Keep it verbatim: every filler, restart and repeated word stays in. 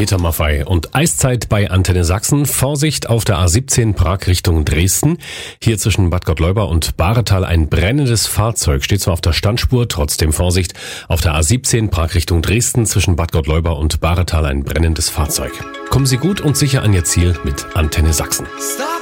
Peter Maffay und Eiszeit bei Antenne Sachsen. Vorsicht auf der A siebzehn Prag Richtung Dresden. Hier zwischen Bad Gottleuba und Bahretal ein brennendes Fahrzeug. Steht zwar auf der Standspur, trotzdem Vorsicht. Auf der A siebzehn Prag Richtung Dresden zwischen Bad Gottleuba und Bahretal ein brennendes Fahrzeug. Kommen Sie gut und sicher an Ihr Ziel mit Antenne Sachsen. Stop.